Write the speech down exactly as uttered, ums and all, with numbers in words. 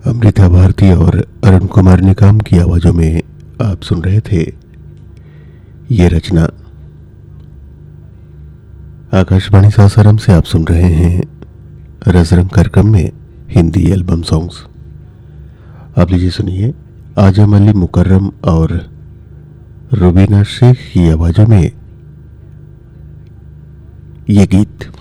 अमृता भारती और अरुण कुमार निकाम की आवाजों में आप सुन रहे थे ये रचना। आकाशवाणी सासाराम से आप सुन रहे हैं रसरंग कार्यक्रम में हिंदी एल्बम सॉन्ग्स। आप लीजिए सुनिए आजम अली मुकर्रम और रुबीना शेख की आवाजों में ये गीत।